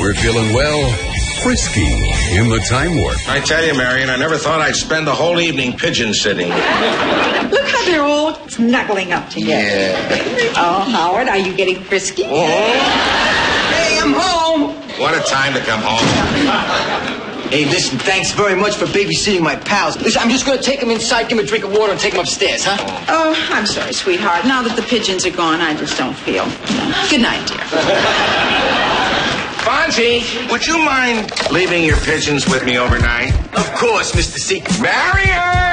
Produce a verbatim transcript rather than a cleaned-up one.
We're feeling, well, frisky in the Time Warp. I tell you, Marion, I never thought I'd spend the whole evening pigeon sitting. Look how they're all snuggling up together. Yeah. Oh, Howard, are you getting frisky? Oh. Hey, I'm home. What a time to come home. Hey, listen, thanks very much for babysitting my pals. Listen, I'm just going to take them inside, give them a drink of water, and take them upstairs, huh? Oh, I'm sorry, sweetheart. Now that the pigeons are gone, I just don't feel. Good night, dear. Fonzie, would you mind leaving your pigeons with me overnight? Of course, Mister C. Marion!